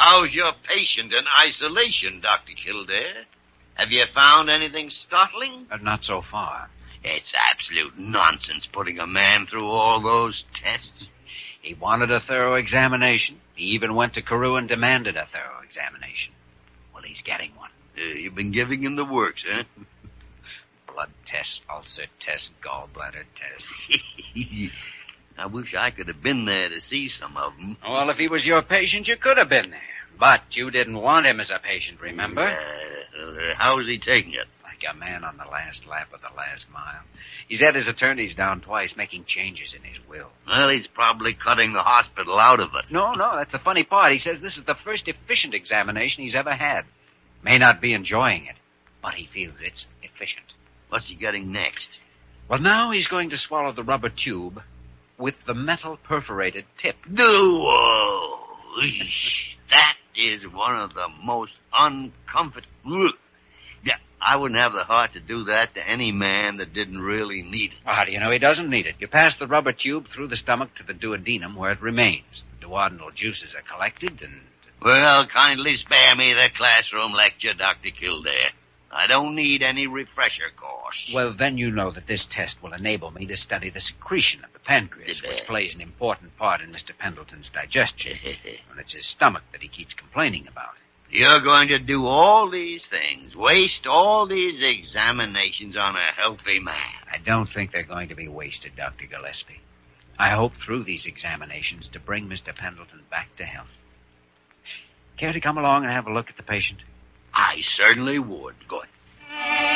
How's your patient in isolation, Dr. Kildare? Have you found anything startling? Not so far. It's absolute nonsense putting a man through all those tests. He wanted a thorough examination. He even went to Carew and demanded a thorough examination. Well, he's getting one. You've been giving him the works, huh? Blood test, ulcer test, gallbladder test. I wish I could have been there to see some of them. Well, if he was your patient, you could have been there. But you didn't want him as a patient, remember? How's he taking it? Like a man on the last lap of the last mile. He's had his attorneys down twice, making changes in his will. Well, he's probably cutting the hospital out of it. No, that's the funny part. He says this is the first efficient examination he's ever had. May not be enjoying it, but he feels it's efficient. What's he getting next? Well, now he's going to swallow the rubber tube with the metal perforated tip. No! That is one of the most uncomfortable... Yeah, I wouldn't have the heart to do that to any man that didn't really need it. Well, how do you know he doesn't need it? You pass the rubber tube through the stomach to the duodenum where it remains. The duodenal juices are collected and... Well, kindly spare me the classroom lecture, Dr. Kildare. I don't need any refresher course. Well, then you know that this test will enable me to study the secretion of the pancreas, which plays an important part in Mr. Pendleton's digestion. And it's his stomach that he keeps complaining about. You're going to do all these things, waste all these examinations on a healthy man. I don't think they're going to be wasted, Dr. Gillespie. I hope through these examinations to bring Mr. Pendleton back to health. Care to come along and have a look at the patient? I certainly would. Go ahead.